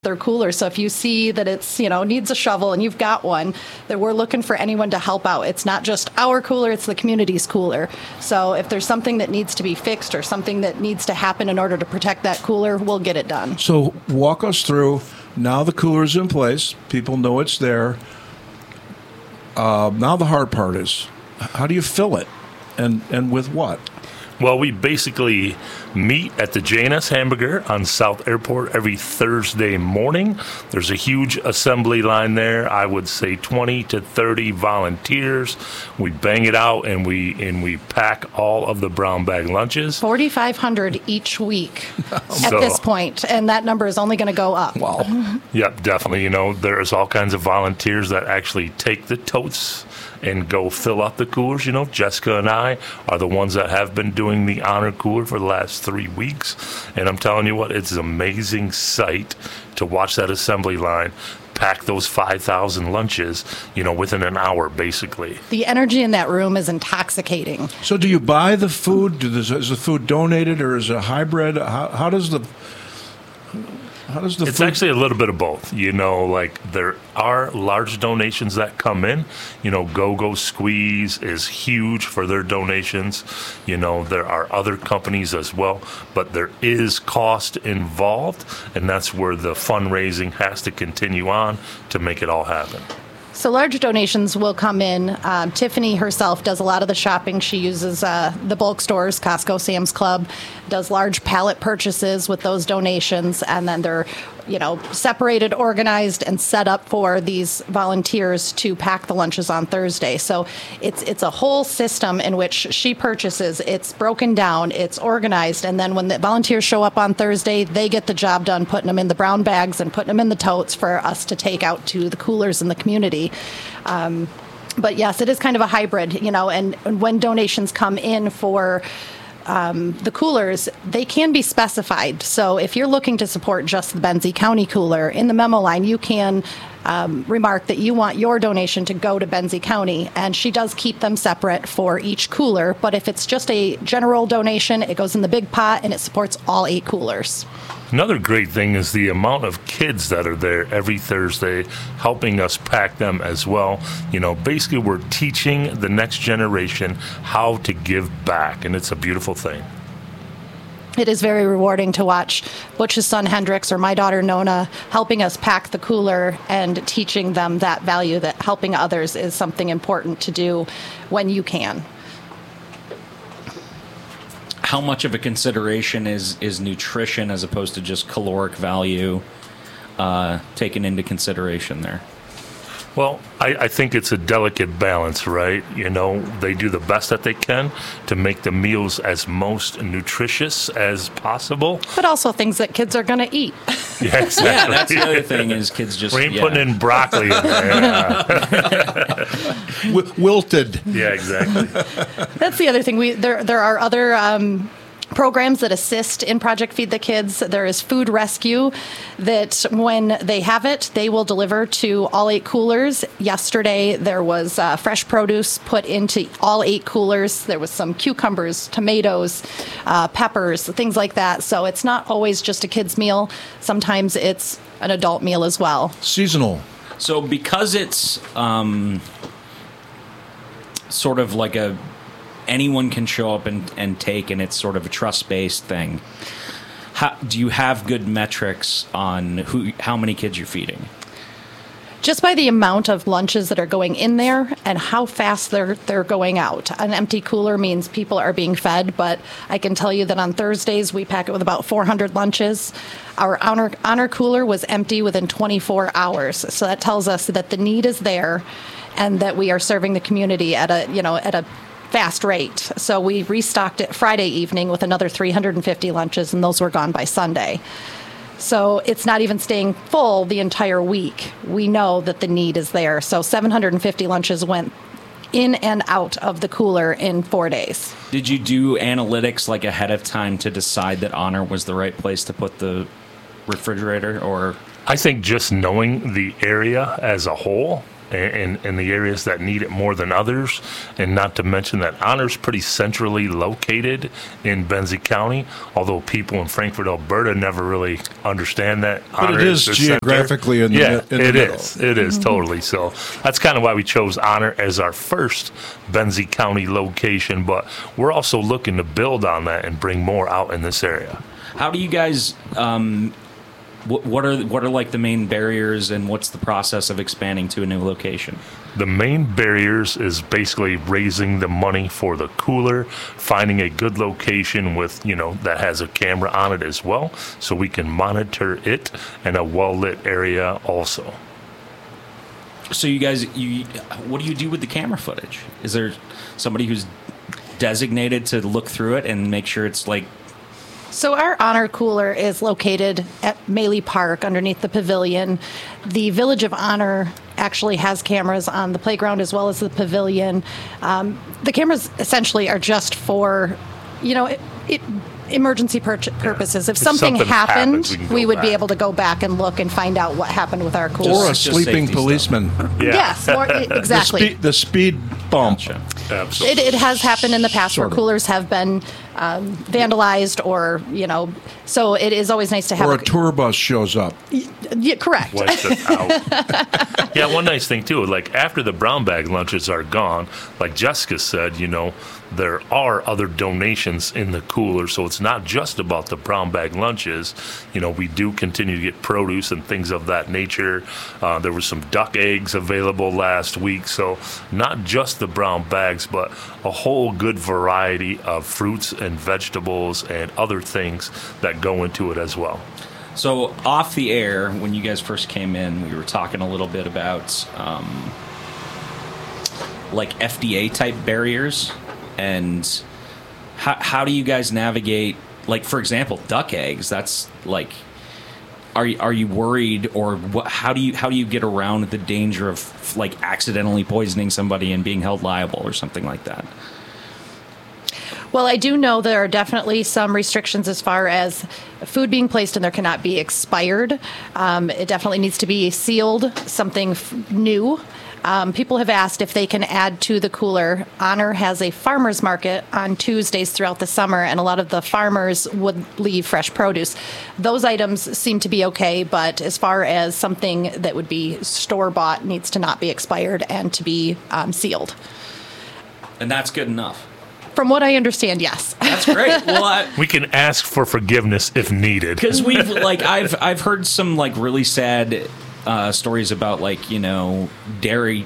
their cooler. So if you see that it's, needs a shovel and you've got one, that we're looking for anyone to help out. It's not just our cooler, it's the community's cooler. So if there's something that needs to be fixed or something that needs to happen in order to protect that cooler, we'll get it done. So walk us through, now the cooler's in place, people know it's there. Now the hard part is, how do you fill it? And with what? Well, we basically meet at the J&S Hamburger on South Airport every Thursday morning. There's a huge assembly line there. I would say 20 to 30 volunteers. We bang it out and we pack all of the brown bag lunches. 4,500 each week at this point, and that number is only going to go up. Wow. Yep, definitely. There's all kinds of volunteers that actually take the totes and go fill up the coolers. Jessica and I are the ones that have been doing the honor cooler for the last 3 weeks. And I'm telling you what, it's an amazing sight to watch that assembly line pack those 5,000 lunches, within an hour, basically. The energy in that room is intoxicating. So do you buy the food? Is the food donated, or is it a hybrid? How does the It's food... actually a little bit of both. There are large donations that come in. Go-Go Squeeze is huge for their donations. There are other companies as well, but there is cost involved, and that's where the fundraising has to continue on to make it all happen. So large donations will come in. Tiffany herself does a lot of the shopping. She uses the bulk stores, Costco, Sam's Club, does large pallet purchases with those donations, and then they're separated, organized, and set up for these volunteers to pack the lunches on Thursday. So it's a whole system in which she purchases. It's broken down, it's organized, and then when the volunteers show up on Thursday, they get the job done putting them in the brown bags and putting them in the totes for us to take out to the coolers in the community. But yes, it is kind of a hybrid, and when donations come in for the coolers, they can be specified. So if you're looking to support just the Benzie County cooler, in the memo line, you can remark that you want your donation to go to Benzie County, and she does keep them separate for each cooler. But if it's just a general donation, it goes in the big pot and it supports all 8 coolers. Another great thing is the amount of kids that are there every Thursday helping us pack them as well. Basically we're teaching the next generation how to give back, and it's a beautiful thing. It is very rewarding to watch Butch's son Hendrix or my daughter Nona helping us pack the cooler and teaching them that value, that helping others is something important to do when you can. How much of a consideration is nutrition as opposed to just caloric value taken into consideration there? Well, I think it's a delicate balance, right? They do the best that they can to make the meals as most nutritious as possible. But also things that kids are going to eat. Yeah, exactly. Yeah, that's the other thing is kids just... We ain't putting in broccoli in there. Wilted. Yeah, exactly. That's the other thing. There are other... programs that assist in Project Feed the Kids. There is Food Rescue that when they have it, they will deliver to all 8 coolers. Yesterday, there was fresh produce put into all 8 coolers. There was some cucumbers, tomatoes, peppers, things like that. So it's not always just a kid's meal. Sometimes it's an adult meal as well. Seasonal. So because it's sort of like anyone can show up and take, and it's sort of a trust-based thing. Do you have good metrics on how many kids you're feeding? Just by the amount of lunches that are going in there and how fast they're going out. An empty cooler means people are being fed, but I can tell you that on Thursdays we pack it with about 400 lunches. Our honor cooler was empty within 24 hours, so that tells us that the need is there and that we are serving the community at a fast rate. So we restocked it Friday evening with another 350 lunches, and those were gone by Sunday. So it's not even staying full the entire week. We know that the need is there. So 750 lunches went in and out of the cooler in 4 days. Did you do analytics like ahead of time to decide that Honor was the right place to put the refrigerator, or? I think just knowing the area as a whole, in the areas that need it more than others. And not to mention that Honor's pretty centrally located in Benzie County, although people in Frankfort, Alberta never really understand that. But Honor it is the center. geographically in the, yeah, in the it middle. is. It is totally. So that's kind of why we chose Honor as our first Benzie County location, but we're also looking to build on that and bring more out in this area. How do you guys? What are like the main barriers, and what's the process of expanding to a new location? The main barriers is basically raising the money for the cooler, finding a good location with, that has a camera on it as well, so we can monitor it, and a well-lit area also. So you guys, what do you do with the camera footage? Is there somebody who's designated to look through it and make sure it's like? So our Honor Cooler is located at Maley Park underneath the pavilion. The Village of Honor actually has cameras on the playground as well as the pavilion. The cameras essentially are just for, emergency purposes. If something happened, happens, we would be back. able to go back and look and find out what happened with our cooler. Or a Just sleeping safety policeman. Yeah. Yes, exactly. The speed bump. Gotcha. Absolutely. It has happened in the past Sort where of. coolers have been vandalized or, so it is always nice to have Or a tour bus shows up. Yeah, correct. Wipes it out. Yeah, one nice thing too, like after the brown bag lunches are gone, like Jessica said, there are other donations in the cooler, so it's not just about the brown bag lunches. We do continue to get produce and things of that nature. There was some duck eggs available last week, so not just the brown bags, but a whole good variety of fruits and vegetables and other things that go into it as well. So off the air, when you guys first came in, we were talking a little bit about like FDA type barriers, and how do you guys navigate? Like, for example, duck eggs. That's like, are you worried, or how do you get around the danger of like accidentally poisoning somebody and being held liable or something like that? Well, I do know there are definitely some restrictions as far as food being placed in there cannot be expired. It definitely needs to be sealed, something new. People have asked if they can add to the cooler. Honor has a farmer's market on Tuesdays throughout the summer, and a lot of the farmers would leave fresh produce. Those items seem to be okay, but as far as something that would be store-bought needs to not be expired and to be sealed. And that's good enough. From what I understand, yes. That's great. Well, We can ask for forgiveness if needed. because we've like I've heard some like really sad stories about like bakeries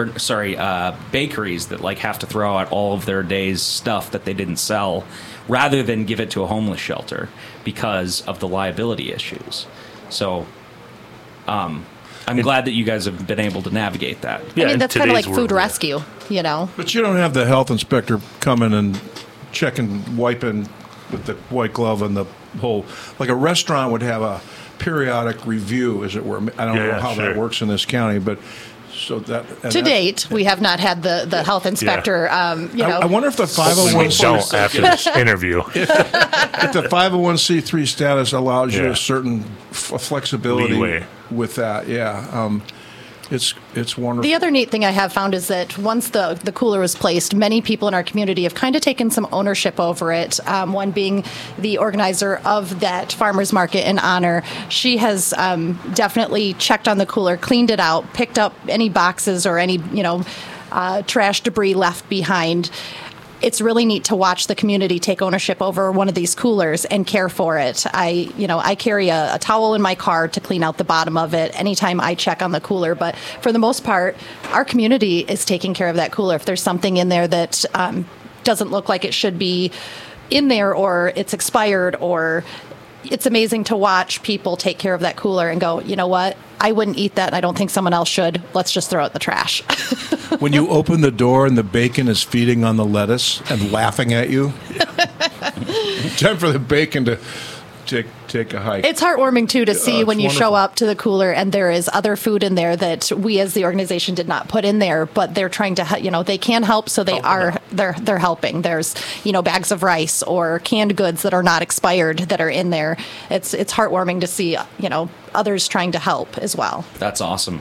that like have to throw out all of their day's stuff that they didn't sell rather than give it to a homeless shelter because of the liability issues. So I'm glad that you guys have been able to navigate that. Yeah, I mean, in that's kind of like today's food world, rescue, But you don't have the health inspector coming and checking, wiping with the white glove and the whole. Like a restaurant would have a periodic review, as it were. I don't know Yeah, how sure. that works in this county, but so that. and To that's- date, we have not had the health inspector, I wonder if the Hopefully we 501c don't after this interview. if the 501c3 status allows you Yeah. a certain flexibility Leeway. with that. Yeah, it's wonderful. The other neat thing I have found is that once the cooler was placed, many people in our community have kind of taken some ownership over it. One being the organizer of that farmers market in Honor. She has definitely checked on the cooler, cleaned it out, picked up any boxes or any trash debris left behind. It's really neat to watch the community take ownership over one of these coolers and care for it. I carry a towel in my car to clean out the bottom of it anytime I check on the cooler. But for the most part, our community is taking care of that cooler. If there's something in there that doesn't look like it should be in there, or it's expired, or it's amazing to watch people take care of that cooler and go, you know what? I wouldn't eat that, and I don't think someone else should. Let's just throw it in the trash. When you open the door and the bacon is feeding on the lettuce and laughing at you, time for the bacon to take a hike. It's heartwarming, too, to see it's when you show wonderful. up to the cooler and there is other food in there that we as the organization did not put in there, but they're trying to, they can help, so they they're helping. There's, bags of rice or canned goods that are not expired that are in there. It's heartwarming to see, others trying to help as well. That's awesome.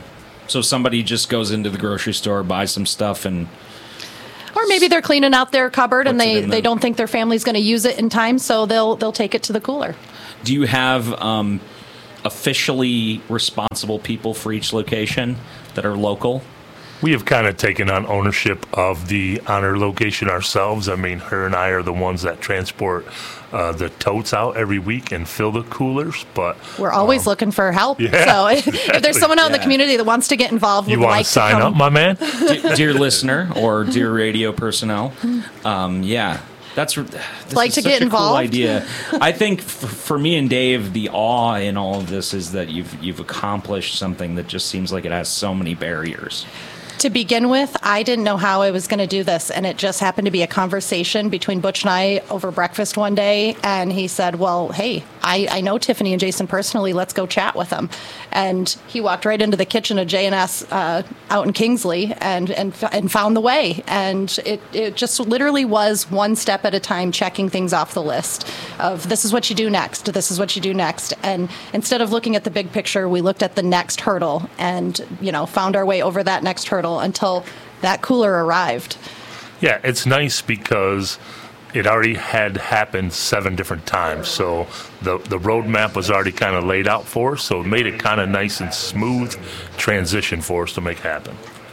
So somebody just goes into the grocery store, buys some stuff, and Or maybe they're cleaning out their cupboard and Puts it in they the- don't think their family's going to use it in time, so they'll take it to the cooler. do you have officially responsible people for each location that are local? We have kind of taken on ownership of the honor location ourselves. I mean, her and I are the ones that transport the totes out every week and fill the coolers. But We're always looking for help. Yeah, So if there's someone out in the Yeah. community that wants to get involved, you would want like to sign come. up, my man? Dear listener or dear radio personnel, yeah. This Like is to such get a cool involved? idea. I think for me and Dave, the awe in all of this is that you've accomplished something that just seems like it has so many barriers. To begin with, I didn't know how I was going to do this, and it just happened to be a conversation between Butch and I over breakfast one day, and he said, well, hey, I know Tiffany and Jason personally, let's go chat with them. And he walked right into the kitchen of J&S out in Kingsley and found the way. And it just literally was one step at a time, checking things off the list of this is what you do next, this is what you do next. And instead of looking at the big picture, we looked at the next hurdle and, found our way over that next hurdle until that cooler arrived. Yeah, it's nice because it already had happened 7 different times. So the roadmap was already kind of laid out for us. So it made it kind of nice and smooth transition for us to make happen.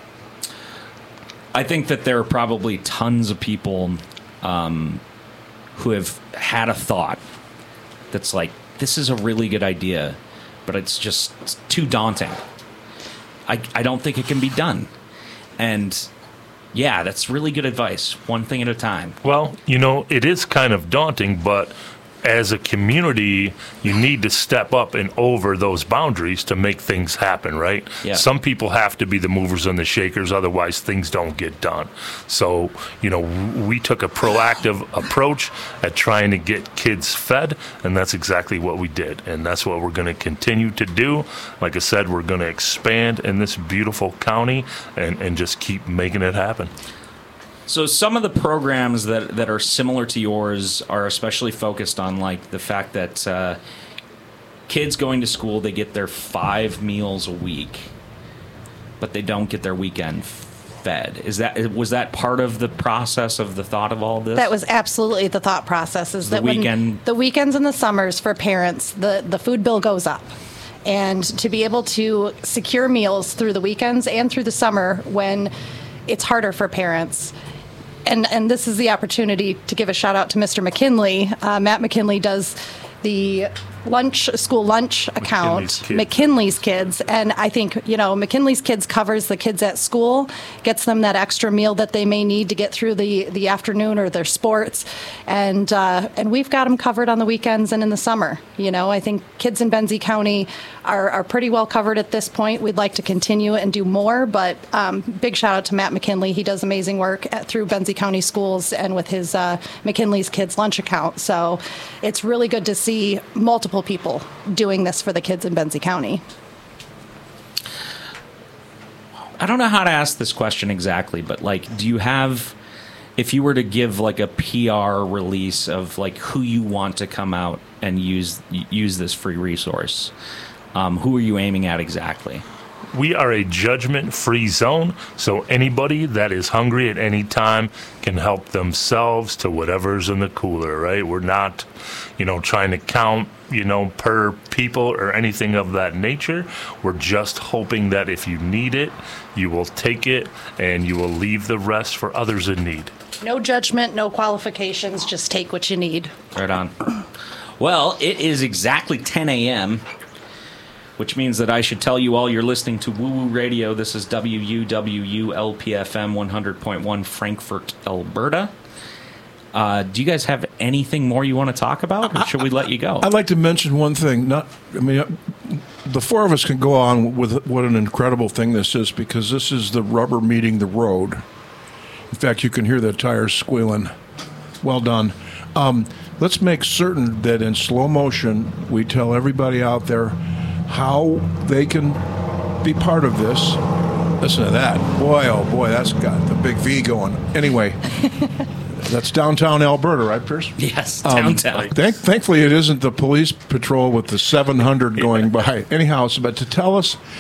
I think that there are probably tons of people who have had a thought that's like, this is a really good idea, but it's just too daunting. I don't think it can be done. And yeah, that's really good advice. One thing at a time. Well, it is kind of daunting, but as a community, you need to step up and over those boundaries to make things happen, right? Yeah. Some people have to be the movers and the shakers, otherwise things don't get done. So, we took a proactive approach at trying to get kids fed, and that's exactly what we did. And that's what we're going to continue to do. Like I said, we're going to expand in this beautiful county and just keep making it happen. So some of the programs that are similar to yours are especially focused on like the fact that kids going to school, they get their 5 meals a week, but they don't get their weekend fed. Was that part of the process of the thought of all this? That was absolutely the thought process. Is that weekend- when the weekends and the summers for parents, the food bill goes up. And to be able to secure meals through the weekends and through the summer when it's harder for parents. And this is the opportunity to give a shout out to Mr. McKinley. Matt McKinley does the school lunch account, McKinley's Kids. And I think, McKinley's Kids covers the kids at school, gets them that extra meal that they may need to get through the afternoon or their sports. And we've got them covered on the weekends and in the summer. I think kids in Benzie County are pretty well covered at this point. We'd like to continue and do more, but big shout out to Matt McKinley. He does amazing work through Benzie County Schools and with his McKinley's Kids lunch account. So it's really good to see multiple people doing this for the kids in Benzie County. I don't know how to ask this question exactly, but do you have, if you were to give like a PR release of like who you want to come out and use this free resource, who are you aiming at exactly? We are a judgment-free zone, so anybody that is hungry at any time can help themselves to whatever's in the cooler, right? We're not, trying to count, per people or anything of that nature. We're just hoping that if you need it, you will take it and you will leave the rest for others in need. No judgment, no qualifications, just take what you need. Right on. Well, it is exactly 10 a.m., which means that I should tell you all you're listening to Woo Woo Radio. This is WUWU-LPFM 100.1 Frankfort, Alberta. Do you guys have anything more you want to talk about, or should we let you go? I'd like to mention one thing. The four of us can go on with what an incredible thing this is, because this is the rubber meeting the road. In fact, you can hear the tires squealing. Well done. Let's make certain that in slow motion we tell everybody out there how they can be part of this. Listen to that. Boy, oh boy, that's got the big V going. Anyway, that's downtown Alberta, right, Pierce? Yes, downtown. Thankfully, it isn't the police patrol with the 700 going by. Anyhow, but to tell us,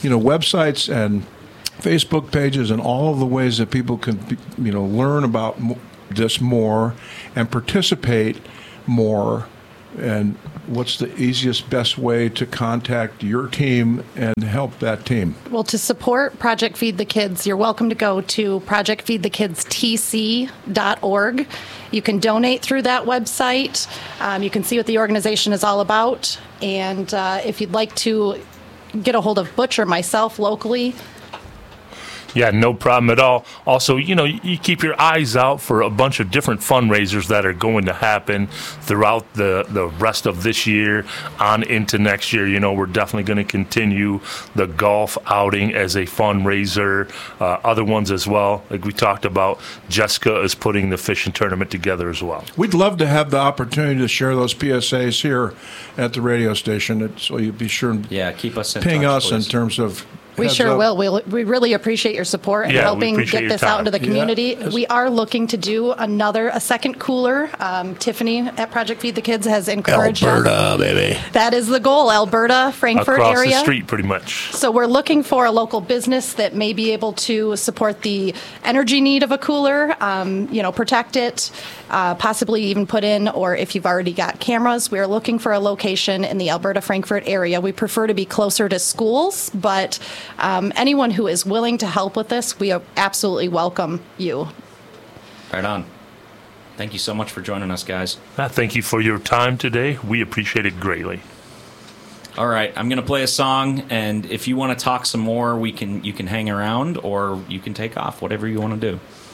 websites and Facebook pages and all of the ways that people can, learn about this more and participate more. And what's the easiest, best way to contact your team and help that team? Well, to support Project Feed the Kids, you're welcome to go to projectfeedthekidstc.org. You can donate through that website. You can see what the organization is all about. And if you'd like to get a hold of Butch or myself locally, Yeah, no problem at all. Also, you keep your eyes out for a bunch of different fundraisers that are going to happen throughout the rest of this year on into next year. We're definitely going to continue the golf outing as a fundraiser. Other ones as well. Like we talked about, Jessica is putting the fishing tournament together as well. We'd love to have the opportunity to share those PSAs here at the radio station. So you'd be sure and keep us in ping touch, us please. in terms of. we heads sure up. will. We really appreciate your support and Yeah, we helping appreciate get your this out into the time. community. Yeah. We are looking to do a second cooler. Tiffany at Project Feed the Kids has encouraged us. baby. That is the goal, Alberta, Frankfurt Across area. the street, pretty much. So we're looking for a local business that may be able to support the energy need of a cooler, protect it, possibly even put in, or if you've already got cameras, we're looking for a location in the Alberta Frankfurt area. We prefer to be closer to schools, but anyone who is willing to help with this, we absolutely welcome you. Right on. Thank you so much for joining us, guys. Thank you for your time today. We appreciate it greatly. All right, I'm going to play a song, and if you want to talk some more, you can hang around or you can take off, whatever you want to do.